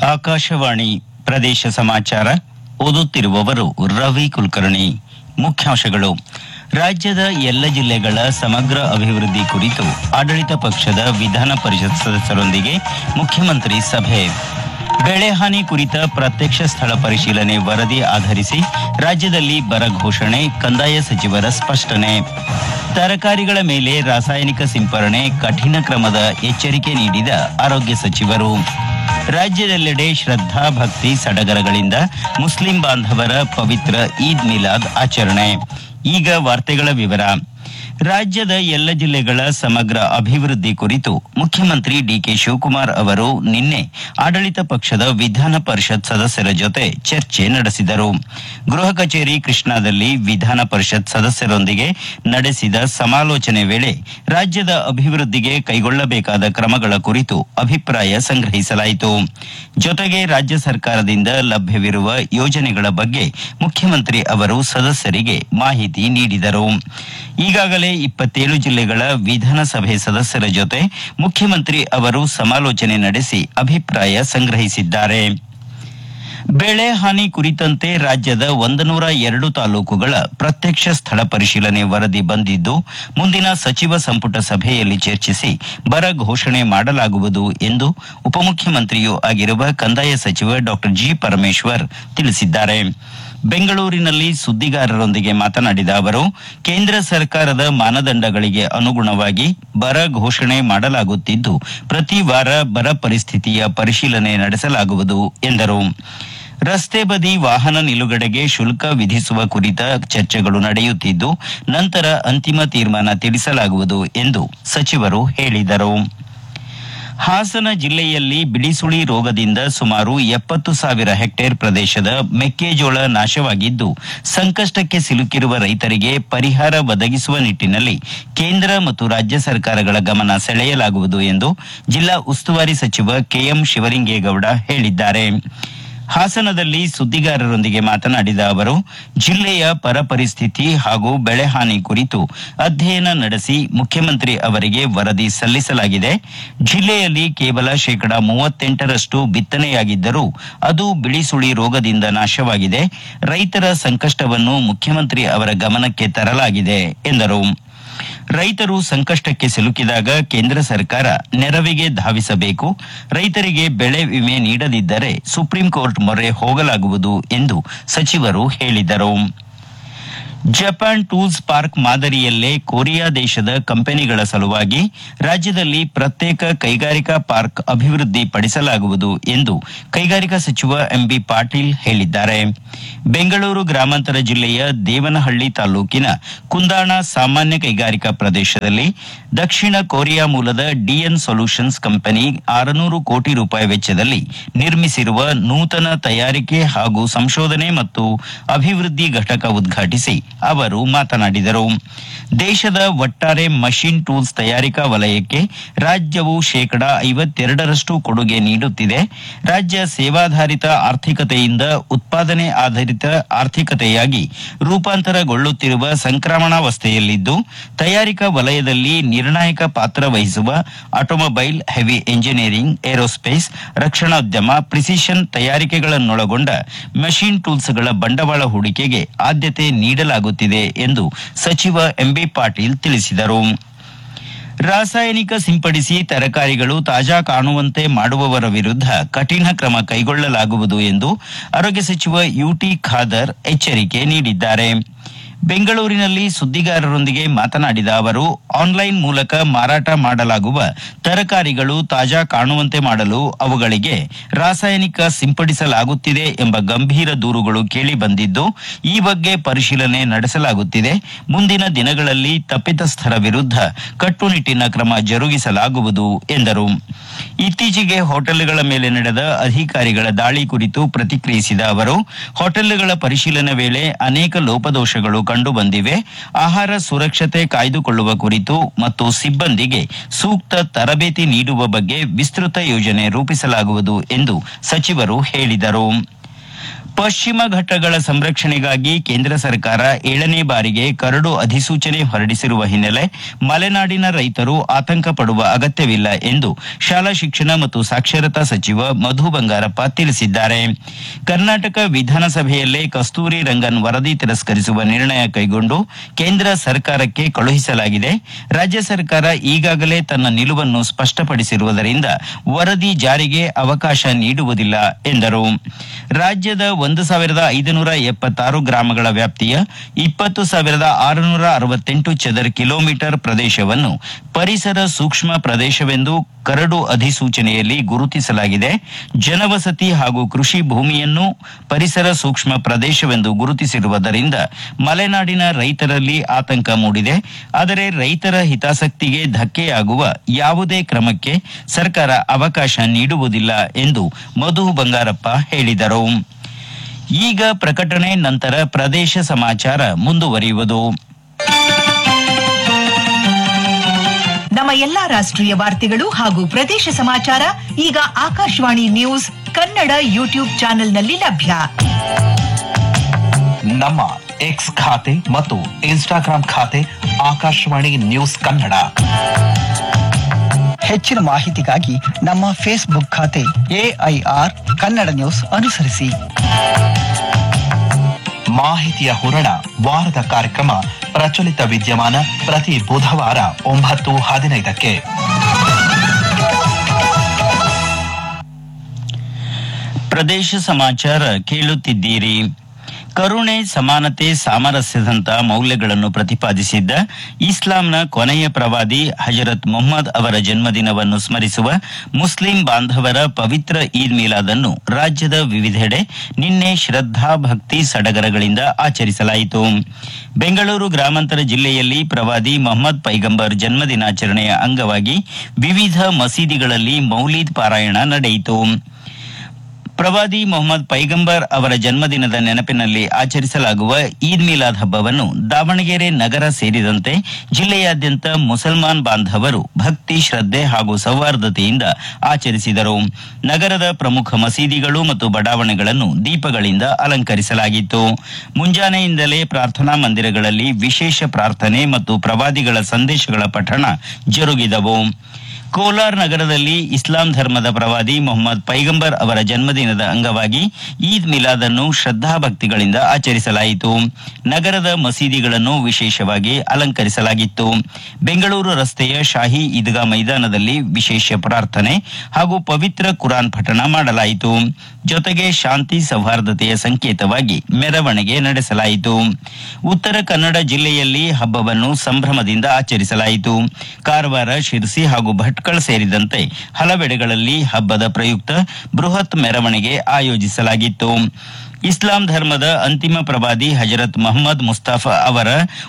ಆಕಾಶವಾಣಿ ಪ್ರದೇಶ ಸಮಾಚಾರ ಓದುತ್ತಿರುವವರು ರವಿ ಕುಲಕರ್ಣಿ. ಮುಖ್ಯಾಂಶಗಳು. ರಾಜ್ಯದ ಎಲ್ಲ ಜಿಲ್ಲೆಗಳ ಸಮಗ್ರ ಅಭಿವೃದ್ಧಿ ಕುರಿತು ಆಡಳಿತ ಪಕ್ಷದ ವಿಧಾನ ಪರಿಷತ್ ಸದಸ್ಯರೊಂದಿಗೆ ಮುಖ್ಯಮಂತ್ರಿ ಸಭೆ. ಬೆಳೆ ಹಾನಿ ಕುರಿತ ಪ್ರತ್ಯಕ್ಷ ಸ್ಥಳ ಪರಿಶೀಲನೆ ವರದಿ ಆಧರಿಸಿ ರಾಜ್ಯದಲ್ಲಿ ಬರ ಘೋಷಣೆ, ಕಂದಾಯ ಸಚಿವರ ಸ್ಪಷ್ಟನೆ. ತರಕಾರಿಗಳ ಮೇಲೆ ರಾಸಾಯನಿಕ ಸಿಂಪರಣೆ ಕಠಿಣ ಕ್ರಮದ ಎಚ್ಚರಿಕೆ ನೀಡಿದ ಆರೋಗ್ಯ ಸಚಿವರು. ರಾಜ್ಯದೆಲ್ಲೆಡೆ ಶ್ರದ್ಧಾ ಭಕ್ತಿ ಸಡಗರಗಳಿಂದ ಮುಸ್ಲಿಂ ಬಾಂಧವರ ಪವಿತ್ರ ಈದ್ ಮಿಲಾದ್ ಆಚರಣೆ. ಈಗ ವಾರ್ತೆಗಳ ವಿವರ. ರಾಜ್ಯದ ಎಲ್ಲ ಜಿಲ್ಲೆಗಳ ಸಮಗ್ರ ಅಭಿವೃದ್ಧಿ ಕುರಿತು ಮುಖ್ಯಮಂತ್ರಿ ಡಿಕೆ ಶಿವಕುಮಾರ್ ಅವರು ನಿನ್ನೆ ಆಡಳಿತ ಪಕ್ಷದ ವಿಧಾನ ಪರಿಷತ್ ಸದಸ್ಯರ ಜೊತೆ ಚರ್ಚೆ ನಡೆಸಿದರು. ಗೃಹ ಕಚೇರಿ ಕೃಷ್ಣಾದಲ್ಲಿ ವಿಧಾನ ಪರಿಷತ್ ಸದಸ್ಯರೊಂದಿಗೆ ನಡೆಸಿದ ಸಮಾಲೋಚನೆ ವೇಳೆ ರಾಜ್ಯದ ಅಭಿವೃದ್ಧಿಗೆ ಕೈಗೊಳ್ಳಬೇಕಾದ ಕ್ರಮಗಳ ಕುರಿತು ಅಭಿಪ್ರಾಯ ಸಂಗ್ರಹಿಸಲಾಯಿತು. ಜೊತೆಗೆ ರಾಜ್ಯ ಸರ್ಕಾರದಿಂದ ಲಭ್ಯವಿರುವ ಯೋಜನೆಗಳ ಬಗ್ಗೆ ಮುಖ್ಯಮಂತ್ರಿ ಅವರು ಸದಸ್ಯರಿಗೆ ಮಾಹಿತಿ ನೀಡಿದರು. ಈಗಾಗಲೇ 27 ಜಿಲ್ಲೆಗಳ ವಿಧಾನಸಭೆ ಸದಸ್ಯರ ಜೊತೆ ಮುಖ್ಯಮಂತ್ರಿ ಅವರು ಸಮಾಲೋಚನೆ ನಡೆಸಿ ಅಭಿಪ್ರಾಯ ಸಂಗ್ರಹಿಸಿದ್ದಾರೆ. ಬೆಳೆ ಹಾನಿ ಕುರಿತಂತೆ ರಾಜ್ಯದ 102 ತಾಲೂಕುಗಳ ಪ್ರತ್ಯಕ್ಷ ಸ್ಥಳ ಪರಿಶೀಲನೆ ವರದಿ ಬಂದಿದ್ದು, ಮುಂದಿನ ಸಚಿವ ಸಂಪುಟ ಸಭೆಯಲ್ಲಿ ಚರ್ಚಿಸಿ ಬರ ಘೋಷಣೆ ಮಾಡಲಾಗುವುದು ಎಂದು ಉಪಮುಖ್ಯಮಂತ್ರಿಯೂ ಆಗಿರುವ ಕಂದಾಯ ಸಚಿವ ಡಾ ಜಿ. ಪರಮೇಶ್ವರ್ ತಿಳಿಸಿದ್ದಾರೆ. ಬೆಂಗಳೂರಿನಲ್ಲಿ ಸುದ್ದಿಗಾರರೊಂದಿಗೆ ಮಾತನಾಡಿದ ಅವರು, ಕೇಂದ್ರ ಸರ್ಕಾರದ ಮಾನದಂಡಗಳಿಗೆ ಅನುಗುಣವಾಗಿ ಬರ ಘೋಷಣೆ ಮಾಡಲಾಗುತ್ತಿದ್ದು, ಪ್ರತಿ ವಾರ ಬರ ಪರಿಸ್ಥಿತಿಯ ಪರಿಶೀಲನೆ ನಡೆಸಲಾಗುವುದು ಎಂದರು. ರಸ್ತೆ ಬದಿ ವಾಹನ ನಿಲುಗಡೆಗೆ ಶುಲ್ಕ ವಿಧಿಸುವ ಕುರಿತ ಚರ್ಚೆಗಳು ನಡೆಯುತ್ತಿದ್ದು, ನಂತರ ಅಂತಿಮ ತೀರ್ಮಾನ ತಿಳಿಸಲಾಗುವುದು ಎಂದು ಸಚಿವರು ಹೇಳಿದರು. ಹಾಸನ ಜಿಲ್ಲೆಯಲ್ಲಿ ಬಿಳಿಸುಳಿ ರೋಗದಿಂದ ಸುಮಾರು 70,000 ಹೆಕ್ಟೇರ್ ಪ್ರದೇಶದ ಮೆಕ್ಕೆಜೋಳ ನಾಶವಾಗಿದ್ದು, ಸಂಕಷ್ಟಕ್ಕೆ ಸಿಲುಕಿರುವ ರೈತರಿಗೆ ಪರಿಹಾರ ಒದಗಿಸುವ ನಿಟ್ಟಿನಲ್ಲಿ ಕೇಂದ್ರ ಮತ್ತು ರಾಜ್ಯ ಸರ್ಕಾರಗಳ ಗಮನ ಸೆಳೆಯಲಾಗುವುದು ಎಂದು ಜಿಲ್ಲಾ ಉಸ್ತುವಾರಿ ಸಚಿವ ಕೆಎಂ ಶಿವಲಿಂಗೇಗೌಡ ಹೇಳಿದ್ದಾರೆ. ಹಾಸನದಲ್ಲಿ ಸುದ್ದಿಗಾರರೊಂದಿಗೆ ಮಾತನಾಡಿದ ಅವರು, ಜಿಲ್ಲೆಯ ಬರ ಪರಿಸ್ಥಿತಿ ಹಾಗೂ ಬೆಳೆ ಹಾನಿ ಕುರಿತು ಅಧ್ಯಯನ ನಡೆಸಿ ಮುಖ್ಯಮಂತ್ರಿ ಅವರಿಗೆ ವರದಿ ಸಲ್ಲಿಸಲಾಗಿದೆ. ಜಿಲ್ಲೆಯಲ್ಲಿ ಕೇವಲ 38% ಬಿತ್ತನೆಯಾಗಿದ್ದರೂ ಅದು ಬಿಳಿಸುಳಿ ರೋಗದಿಂದ ನಾಶವಾಗಿದೆ. ರೈತರ ಸಂಕಷ್ಟವನ್ನು ಮುಖ್ಯಮಂತ್ರಿ ಅವರ ಗಮನಕ್ಕೆ ತರಲಾಗಿದೆ ಎಂದರು. ರೈತರು ಸಂಕಷ್ಟಕ್ಕೆ ಸಿಲುಕಿದಾಗ ಕೇಂದ್ರ ಸರ್ಕಾರ ನೆರವಿಗೆ ಧಾವಿಸಬೇಕು. ರೈತರಿಗೆ ಬೆಳೆ ವಿಮೆ ನೀಡದಿದ್ದರೆ ಸುಪ್ರೀಂ ಕೋರ್ಟ್ ಮೊರೆ ಹೋಗಲಾಗುವುದು ಎಂದು ಸಚಿವರು ಹೇಳಿದರು. ಜಪಾನ್ ಟೂಲ್ಸ್ ಪಾರ್ಕ್ ಮಾದರಿಯಲ್ಲೇ ಕೊರಿಯಾ ದೇಶದ ಕಂಪನಿಗಳ ಸಲುವಾಗಿ ರಾಜ್ಯದಲ್ಲಿ ಪ್ರತ್ಯೇಕ ಕೈಗಾರಿಕಾ ಪಾರ್ಕ್ ಅಭಿವೃದ್ಧಿ ಪಡಿಸಲಾಗುವುದು ಎಂದು ಕೈಗಾರಿಕಾ ಸಚಿವ ಎಂಬಿ ಪಾಟೀಲ್ ಹೇಳಿದ್ದಾರೆ. ಬೆಂಗಳೂರು ಗ್ರಾಮಾಂತರ ಜಿಲ್ಲೆಯ ದೇವನಹಳ್ಳಿ ತಾಲೂಕಿನ ಕುಂದಾಣ ಸಾಮಾನ್ಯ ಕೈಗಾರಿಕಾ ಪ್ರದೇಶದಲ್ಲಿ ದಕ್ಷಿಣ ಕೊರಿಯಾ ಮೂಲದ ಡಿಎನ್ ಸೊಲ್ಯೂಷನ್ಸ್ ಕಂಪನಿ 600 ಕೋಟಿ ರೂಪಾಯಿ ವೆಚ್ಚದಲ್ಲಿ ನಿರ್ಮಿಸಿರುವ ನೂತನ ತಯಾರಿಕೆ ಹಾಗೂ ಸಂಶೋಧನೆ ಮತ್ತು ಅಭಿವೃದ್ಧಿ ಘಟಕ ಉದ್ಘಾಟಿಸಿ ಅವರು ಮಾತನಾಡಿದರು. ದೇಶದ ಒಟ್ಟಾರೆ ಮಷಿನ್ ಟೂಲ್ಸ್ ತಯಾರಿಕಾ ವಲಯಕ್ಕೆ ರಾಜ್ಯವು 52% ಕೊಡುಗೆ ನೀಡುತ್ತಿದೆ. ರಾಜ್ಯ ಸೇವಾಧಾರಿತ ಆರ್ಥಿಕತೆಯಿಂದ ಉತ್ಪಾದನೆ ಆಧಾರಿತ ಆರ್ಥಿಕತೆಯಾಗಿ ರೂಪಾಂತರಗೊಳ್ಳುತ್ತಿರುವ ಸಂಕ್ರಮಣಾವಸ್ಥೆಯಲ್ಲಿದ್ದು, ತಯಾರಿಕಾ ವಲಯದಲ್ಲಿ ನಿರ್ಣಾಯಕ ಪಾತ್ರ ವಹಿಸುವ automobile, heavy engineering, aerospace, ರಕ್ಷಣೋದ್ಯಮ, precision ತಯಾರಿಕೆಗಳನ್ನೊಳಗೊಂಡ machine ಟೂಲ್ಸ್ಗಳ ಬಂಡವಾಳ ಹೂಡಿಕೆಗೆ ಆದ್ಯತೆ ನೀಡಲಾಗುತ್ತಿದೆ ಎಂದು ಸಚಿವ ಎಂಬಿ ಪಾಟೀಲ್ ತಿಳಿಸಿದರು. ರಾಸಾಯನಿಕ ಸಿಂಪಡಿಸಿ ತರಕಾರಿಗಳು ತಾಜಾ ಕಾಣುವಂತೆ ಮಾಡುವವರ ವಿರುದ್ಧ ಕಠಿಣ ಕ್ರಮ ಕೈಗೊಳ್ಳಲಾಗುವುದು ಎಂದು ಆರೋಗ್ಯ ಸಚಿವ ಯುಟಿ ಖಾದರ್ ಎಚ್ಚರಿಕೆ ನೀಡಿದ್ದಾರೆ. ಬೆಂಗಳೂರಿನಲ್ಲಿ ಸುದ್ದಿಗಾರರೊಂದಿಗೆ ಮಾತನಾಡಿದ ಅವರು, ಆನ್ಲೈನ್ ಮೂಲಕ ಮಾರಾಟ ಮಾಡಲಾಗುವ ತರಕಾರಿಗಳು ತಾಜಾ ಕಾಣುವಂತೆ ಮಾಡಲು ಅವುಗಳಿಗೆ ರಾಸಾಯನಿಕ ಸಿಂಪಡಿಸಲಾಗುತ್ತಿದೆ ಎಂಬ ಗಂಭೀರ ದೂರುಗಳು ಕೇಳಿ ಬಂದಿದ್ದು, ಈ ಬಗ್ಗೆ ಪರಿಶೀಲನೆ ನಡೆಸಲಾಗುತ್ತಿದೆ. ಮುಂದಿನ ದಿನಗಳಲ್ಲಿ ತಪ್ಪಿತಸ್ಥರ ವಿರುದ್ಧ ಕಟ್ಟುನಿಟ್ಟಿನ ಕ್ರಮ ಜರುಗಿಸಲಾಗುವುದು ಎಂದರು. ಇತ್ತೀಚೆಗೆ ಹೋಟೆಲ್ಗಳ ಮೇಲೆ ನಡೆದ ಅಧಿಕಾರಿಗಳ ದಾಳಿ ಕುರಿತು ಪ್ರತಿಕ್ರಿಯಿಸಿದ ಅವರು, ಹೋಟೆಲ್ಗಳ ಪರಿಶೀಲನೆ ವೇಳೆ ಅನೇಕ ಲೋಪದೋಷಗಳು ಕಂಡು ಬಂದಿವೆ. ಆಹಾರ ಸುರಕ್ಷತೆ ಕಾಯ್ದುಕೊಳ್ಳುವ ಕುರಿತು ಮತ್ತು ಸಿಬ್ಬಂದಿಗೆ ಸೂಕ್ತ ತರಬೇತಿ ನೀಡುವ ಬಗ್ಗೆ ವಿಸ್ತೃತ ಯೋಜನೆ ರೂಪಿಸಲಾಗುವುದು ಎಂದು ಸಚಿವರು ಹೇಳಿದರು. ಪಶ್ಚಿಮ ಘಟ್ಟಗಳ ಸಂರಕ್ಷಣೆಗಾಗಿ ಕೇಂದ್ರ ಸರ್ಕಾರ 7ನೇ ಬಾರಿಗೆ ಕರಡು ಅಧಿಸೂಚನೆ ಹೊರಡಿಸಿರುವ ಹಿನ್ನೆಲೆ ಮಲೆನಾಡಿನ ರೈತರು ಆತಂಕ ಪಡುವ ಅಗತ್ಯವಿಲ್ಲ ಎಂದು ಶಾಲಾ ಶಿಕ್ಷಣ ಮತ್ತು ಸಾಕ್ಷರತಾ ಸಚಿವ ಮಧು ಬಂಗಾರಪ್ಪ ತಿಳಿಸಿದ್ದಾರೆ. ಕರ್ನಾಟಕ ವಿಧಾನಸಭೆಯಲ್ಲೇ ಕಸ್ತೂರಿ ರಂಗನ್ ವರದಿ ತಿರಸ್ಕರಿಸುವ ನಿರ್ಣಯ ಕೈಗೊಂಡು ಕೇಂದ್ರ ಸರ್ಕಾರಕ್ಕೆ ಕಳುಹಿಸಲಾಗಿದೆ. ರಾಜ್ಯ ಸರ್ಕಾರ ಈಗಾಗಲೇ ತನ್ನ ನಿಲುವನ್ನು ಸ್ಪಷ್ಟಪಡಿಸಿರುವುದರಿಂದ ವರದಿ ಜಾರಿಗೆ ಅವಕಾಶ ನೀಡುವುದಿಲ್ಲ ಎಂದರು. ರಾಜ್ಯದ 1,576 ಗ್ರಾಮಗಳ ವ್ಯಾಪ್ತಿಯ 20,668 ಚದರ ಕಿಲೋಮೀಟರ್ ಪ್ರದೇಶವನ್ನು ಪರಿಸರ ಸೂಕ್ಷ್ಮ ಪ್ರದೇಶವೆಂದು ಕರಡು ಅಧಿಸೂಚನೆಯಲ್ಲಿ ಗುರುತಿಸಲಾಗಿದೆ. ಜನವಸತಿ ಹಾಗೂ ಕೃಷಿ ಭೂಮಿಯನ್ನು ಪರಿಸರ ಸೂಕ್ಷ್ಮ ಪ್ರದೇಶವೆಂದು ಗುರುತಿಸಿರುವುದರಿಂದ ಮಲೆನಾಡಿನ ರೈತರಲ್ಲಿ ಆತಂಕ ಮೂಡಿದೆ. ಆದರೆ ರೈತರ ಹಿತಾಸಕ್ತಿಗೆ ಧಕ್ಕೆಯಾಗುವ ಯಾವುದೇ ಕ್ರಮಕ್ಕೆ ಸರ್ಕಾರ ಅವಕಾಶ ನೀಡುವುದಿಲ್ಲ ಎಂದು ಮಧು ಬಂಗಾರಪ್ಪ ಹೇಳಿದರು. ಈಗ ಪ್ರಕಟಣೆ ನಂತರ ಪ್ರದೇಶ ಸಮಾಚಾರ ಮುಂದುವರಿಯುವುದು. ನಮ್ಮ ಎಲ್ಲಾ ರಾಷ್ಟ್ರೀಯ ವಾರ್ತೆಗಳು ಹಾಗೂ ಪ್ರದೇಶ ಸಮಾಚಾರ ಈಗ ಆಕಾಶವಾಣಿ ನ್ಯೂಸ್ ಕನ್ನಡ ಯೂಟ್ಯೂಬ್ ಚಾನೆಲ್ನಲ್ಲಿ ಲಭ್ಯ. ನಮ್ಮ ಎಕ್ಸ್ ಖಾತೆ ಮತ್ತು ಇನ್ಸ್ಟಾಗ್ರಾಂ ಖಾತೆ ಆಕಾಶವಾಣಿ ನ್ಯೂಸ್ ಕನ್ನಡ. ಹೆಚ್ಚಿನ ಮಾಹಿತಿಗಾಗಿ ನಮ್ಮ ಫೇಸ್ಬುಕ್ ಖಾತೆ AIR ಕನ್ನಡ ನ್ಯೂಸ್ ಅನುಸರಿಸಿ. ಮಾಹಿತಿಯ ಹೂರಣ ವಾರದ ಕಾರ್ಯಕ್ರಮ ಪ್ರಚಲಿತ ವಿದ್ಯಮಾನ ಪ್ರತಿ ಬುಧವಾರ 9:15ಕ್ಕೆ. ಪ್ರದೇಶ ಸಮಾಚಾರ ಕೇಳುತ್ತಿದ್ದೀರಿ. ಕರುಣೆ, ಸಮಾನತೆ, ಸಾಮರಸ್ಯದಂತ ಮೌಲ್ಯಗಳನ್ನು ಪ್ರತಿಪಾದಿಸಿದ್ದ ಇಸ್ಲಾಂನ ಕೊನೆಯ ಪ್ರವಾದಿ ಹಜರತ್ ಮೊಹಮ್ಮದ್ ಅವರ ಜನ್ಮದಿನವನ್ನು ಸ್ಮರಿಸುವ ಮುಸ್ಲಿಂ ಬಾಂಧವರ ಪವಿತ್ರ ಈದ್ ಮಿಲಾದ್ ಅನ್ನು ರಾಜ್ಯದ ವಿವಿಧೆಡೆ ನಿನ್ನೆ ಶ್ರದ್ಧಾ ಭಕ್ತಿ ಸಡಗರಗಳಿಂದ ಆಚರಿಸಲಾಯಿತು. ಬೆಂಗಳೂರು ಗ್ರಾಮಾಂತರ ಜಿಲ್ಲೆಯಲ್ಲಿ ಪ್ರವಾದಿ ಮೊಹಮ್ಮದ್ ಪೈಗಂಬರ್ ಜನ್ಮದಿನಾಚರಣೆಯ ಅಂಗವಾಗಿ ವಿವಿಧ ಮಸೀದಿಗಳಲ್ಲಿ ಮೌಲೀದ್ ಪಾರಾಯಣ ನಡೆಯಿತು. ಪ್ರವಾದಿ ಮೊಹಮ್ಮದ್ ಪೈಗಂಬರ್ ಅವರ ಜನ್ಮದಿನದ ನೆನಪಿನಲ್ಲಿ ಆಚರಿಸಲಾಗುವ ಈದ್ ಮಿಲಾದ್ ಹಬ್ಬವನ್ನು ದಾವಣಗೆರೆ ನಗರ ಸೇರಿದಂತೆ ಜಿಲ್ಲೆಯಾದ್ಯಂತ ಮುಸಲ್ಮಾನ್ ಬಾಂಧವರು ಭಕ್ತಿ, ಶ್ರದ್ಧೆ ಹಾಗೂ ಸೌಹಾರ್ದತೆಯಿಂದ ಆಚರಿಸಿದರು. ನಗರದ ಪ್ರಮುಖ ಮಸೀದಿಗಳು ಮತ್ತು ಬಡಾವಣೆಗಳನ್ನು ದೀಪಗಳಿಂದ ಅಲಂಕರಿಸಲಾಗಿತ್ತು. ಮುಂಜಾನೆಯಿಂದಲೇ ಪ್ರಾರ್ಥನಾ ಮಂದಿರಗಳಲ್ಲಿ ವಿಶೇಷ ಪ್ರಾರ್ಥನೆ ಮತ್ತು ಪ್ರವಾದಿಗಳ ಸಂದೇಶಗಳ ಪಠಣ ಜರುಗಿದವು. ಕೋಲಾರ ನಗರದಲ್ಲಿ ಇಸ್ಲಾಂ ಧರ್ಮದ ಪ್ರವಾದಿ ಮೊಹಮ್ಮದ್ ಪೈಗಂಬರ್ ಅವರ ಜನ್ಮದಿನದ ಅಂಗವಾಗಿ ಈದ್ ಮಿಲಾದ್ ಅನ್ನು ಶ್ರದ್ಧಾಭಕ್ತಿಗಳಿಂದ ಆಚರಿಸಲಾಯಿತು. ನಗರದ ಮಸೀದಿಗಳನ್ನು ವಿಶೇಷವಾಗಿ ಅಲಂಕರಿಸಲಾಗಿತ್ತು. ಬೆಂಗಳೂರು ರಸ್ತೆಯ ಶಾಹಿ ಈದ್ಗಾ ಮೈದಾನದಲ್ಲಿ ವಿಶೇಷ ಪ್ರಾರ್ಥನೆ ಹಾಗೂ ಪವಿತ್ರ ಕುರಾನ್ ಪಠಣ ಮಾಡಲಾಯಿತು. ಜೊತೆಗೆ ಶಾಂತಿ, ಸೌಹಾರ್ದತೆಯ ಸಂಕೇತವಾಗಿ ಮೆರವಣಿಗೆ ನಡೆಸಲಾಯಿತು. ಉತ್ತರ ಕನ್ನಡ ಜಿಲ್ಲೆಯಲ್ಲಿ ಹಬ್ಬವನ್ನು ಸಂಭ್ರಮದಿಂದ ಆಚರಿಸಲಾಯಿತು. ಕಾರವಾರ, ಶಿರಸಿ ಹಾಗೂ ಭಟ್ಕಳ ಸೇರಿದಂತೆ ಹಲವೆಡೆಗಳಲ್ಲಿ ಹಬ್ಬದ ಪ್ರಯುಕ್ತ ಬೃಹತ್ ಮೆರವಣಿಗೆ ಆಯೋಜಿಸಲಾಗಿತ್ತು. ಇಸ್ಲಾಂ ಧರ್ಮದ ಅಂತಿಮ ಪ್ರವಾದಿ ಹಜರತ್ ಮೊಹಮ್ಮದ್ ಮುಸ್ತಫಾ ಅವರ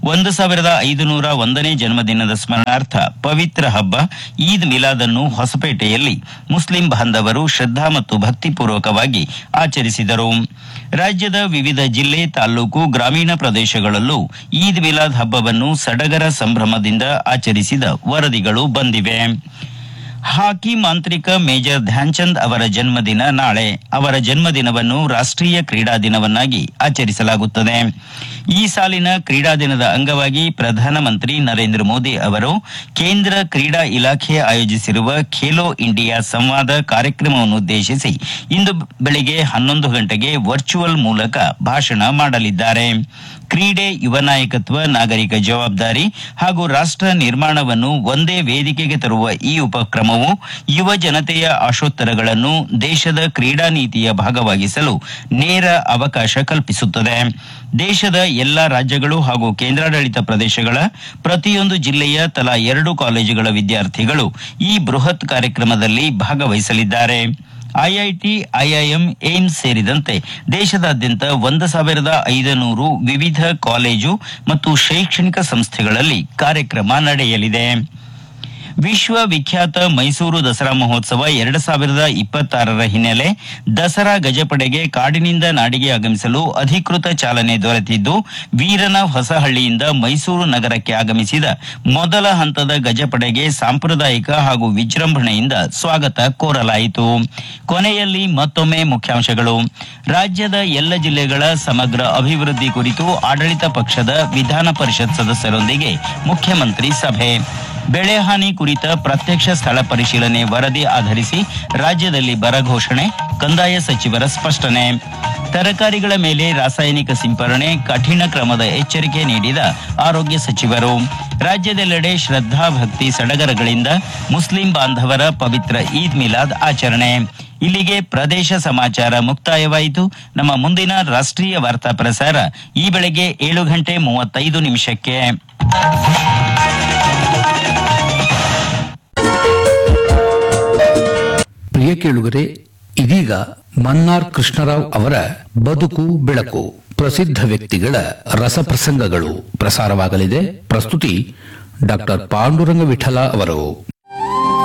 1501ನೇ ಜನ್ಮದಿನದ ಸ್ಮರಣಾರ್ಥ ಪವಿತ್ರ ಹಬ್ಬ ಈದ್ ಮಿಲಾದ್ ಅನ್ನು ಹೊಸಪೇಟೆಯಲ್ಲಿ ಮುಸ್ಲಿಂ ಬಾಂಧವರು ಶ್ರದ್ಧಾ ಮತ್ತು ಭಕ್ತಿಪೂರ್ವಕವಾಗಿ ಆಚರಿಸಿದರು. ರಾಜ್ಯದ ವಿವಿಧ ಜಿಲ್ಲೆ, ತಾಲೂಕು, ಗ್ರಾಮೀಣ ಪ್ರದೇಶಗಳಲ್ಲೂ ಈದ್ ಮಿಲಾದ್ ಹಬ್ಬವನ್ನು ಸಡಗರ ಸಂಭ್ರಮದಿಂದ ಆಚರಿಸಿದ ವರದಿಗಳು ಬಂದಿವೆ. ಹಾಕಿ ಮಾಂತ್ರಿಕ ಮೇಜರ್ ಧ್ಯಾನ್ಚಂದ್ ಅವರ ಜನ್ಮದಿನ ನಾಳೆ. ಅವರ ಜನ್ಮದಿನವನ್ನು ರಾಷ್ಟ್ರೀಯ ಕ್ರೀಡಾ ದಿನವನ್ನಾಗಿ ಆಚರಿಸಲಾಗುತ್ತದೆ. ಈ ಸಾಲಿನ ಕ್ರೀಡಾ ದಿನದ ಅಂಗವಾಗಿ ಪ್ರಧಾನಮಂತ್ರಿ ನರೇಂದ್ರ ಮೋದಿ ಅವರು ಕೇಂದ್ರ ಕ್ರೀಡಾ ಇಲಾಖೆ ಆಯೋಜಿಸಿರುವ ಖೇಲೋ ಇಂಡಿಯಾ ಸಂವಾದ ಕಾರ್ಯಕ್ರಮವನ್ನುದ್ದೇಶಿಸಿ ಇಂದು ಬೆಳಿಗ್ಗೆ 11 ಗಂಟೆಗೆ ವರ್ಚುವಲ್ ಮೂಲಕ ಭಾಷಣ ಮಾಡಲಿದ್ದಾರೆ. ಕ್ರೀಡೆ, ಯುವ ನಾಯಕತ್ವ, ನಾಗರಿಕ ಜವಾಬ್ದಾರಿ ಹಾಗೂ ರಾಷ್ಟ್ರ ನಿರ್ಮಾಣವನ್ನು ಒಂದೇ ವೇದಿಕೆಗೆ ತರುವ ಈ ಉಪಕ್ರಮವು ಯುವ ಜನತೆಯ ಆಶೋತ್ತರಗಳನ್ನು ದೇಶದ ಕ್ರೀಡಾ ನೀತಿಯ ಭಾಗವಾಗಿಸಲು ನೇರ ಅವಕಾಶ ಕಲ್ಪಿಸುತ್ತದೆ. ದೇಶದ ಎಲ್ಲಾ ರಾಜ್ಯಗಳು ಹಾಗೂ ಕೇಂದ್ರಾಡಳಿತ ಪ್ರದೇಶಗಳ ಪ್ರತಿಯೊಂದು ಜಿಲ್ಲೆಯ ತಲಾ 2 ಕಾಲೇಜುಗಳ ವಿದ್ಯಾರ್ಥಿಗಳು ಈ ಬೃಹತ್ ಕಾರ್ಯಕ್ರಮದಲ್ಲಿ ಭಾಗವಹಿಸಲಿದ್ದಾರೆ. ಐಐಟಿ, ಐಐಎಂ, ಏಮ್ಸ್ ಸೇರಿದಂತೆ ದೇಶದಾದ್ಯಂತ 1,500 ವಿವಿಧ ಕಾಲೇಜು ಮತ್ತು ಶೈಕ್ಷಣಿಕ ಸಂಸ್ಥೆಗಳಲ್ಲಿ ಕಾರ್ಯಕ್ರಮ ನಡೆಯಲಿದೆ. ವಿಶ್ವವಿಖ್ಯಾತ ಮೈಸೂರು ದಸರಾ ಮಹೋತ್ಸವ 2026ರ ಹಿನ್ನೆಲೆ ದಸರಾ ಗಜಪಡೆಗೆ ಕಾಡಿನಿಂದ ನಾಡಿಗೆ ಆಗಮಿಸಲು ಅಧಿಕೃತ ಚಾಲನೆ ದೊರೆತಿದ್ದು, ವೀರನ ಹೊಸಹಳ್ಳಿಯಿಂದ ಮೈಸೂರು ನಗರಕ್ಕೆ ಆಗಮಿಸಿದ ಮೊದಲ ಹಂತದ ಗಜಪಡೆಗೆ ಸಾಂಪ್ರದಾಯಿಕ ಹಾಗೂ ವಿಜೃಂಭಣೆಯಿಂದ ಸ್ವಾಗತ ಕೋರಲಾಯಿತು. ಕೊನೆಯಲ್ಲಿ ಮತ್ತೊಮ್ಮೆ ಮುಖ್ಯಾಂಶಗಳು. ರಾಜ್ಯದ ಎಲ್ಲ ಜಿಲ್ಲೆಗಳ ಸಮಗ್ರ ಅಭಿವೃದ್ಧಿ ಕುರಿತು ಆಡಳಿತ ಪಕ್ಷದ ವಿಧಾನ ಪರಿಷತ್ ಸದಸ್ಯರೊಂದಿಗೆ ಮುಖ್ಯಮಂತ್ರಿ ಸಭೆ. ಬೆಳೆ ಹಾನಿ ಕುರಿತ ಪ್ರತ್ಯಕ್ಷ ಸ್ಥಳ ಪರಿಶೀಲನೆ ವರದಿ ಆಧರಿಸಿ ರಾಜ್ಯದಲ್ಲಿ ಬರ ಘೋಷಣೆ, ಕಂದಾಯ ಸಚಿವರ ಸ್ಪಷ್ಟನೆ. ತರಕಾರಿಗಳ ಮೇಲೆ ರಾಸಾಯನಿಕ ಸಿಂಪರಣೆ ಕಠಿಣ ಕ್ರಮದ ಎಚ್ಚರಿಕೆ ನೀಡಿದ ಆರೋಗ್ಯ ಸಚಿವರು. ರಾಜ್ಯದೆಲ್ಲೆಡೆ ಶ್ರದ್ಧಾ ಭಕ್ತಿ ಸಡಗರಗಳಿಂದ ಮುಸ್ಲಿಂ ಬಾಂಧವರ ಪವಿತ್ರ ಈದ್ ಮಿಲಾದ್ ಆಚರಣೆ. ಇಲ್ಲಿಗೆ ಪ್ರದೇಶ ಸಮಾಚಾರ ಮುಕ್ತಾಯವಾಯಿತು. ನಮ್ಮ ಮುಂದಿನ ರಾಷ್ಟ್ರೀಯ ವಾರ್ತಾ ಪ್ರಸಾರ ಈ ಬೆಳಗ್ಗೆ 7:35 ಪ್ರಿಯ ಕೇಳುಗರೆ, ಇದೀಗ ಮನ್ನಾರ್ ಕೃಷ್ಣರಾವ್ ಅವರ ಬದುಕು ಬೆಳಕು ಪ್ರಸಿದ್ಧ ವ್ಯಕ್ತಿಗಳ ರಸಪ್ರಸಂಗಗಳು ಪ್ರಸಾರವಾಗಲಿದೆ. ಪ್ರಸ್ತುತಿ ಡಾ ಪಾಂಡುರಂಗ ವಿಠಲ ಅವರು.